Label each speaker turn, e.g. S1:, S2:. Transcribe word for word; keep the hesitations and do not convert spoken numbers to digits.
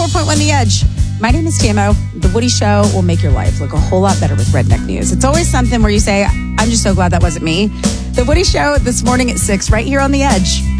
S1: four point one The Edge. My name is Tamo. The Woody Show will make your life look a whole lot better with redneck news. It's always something where you say, I'm just so glad that wasn't me. The Woody Show this morning at six, right here on The Edge.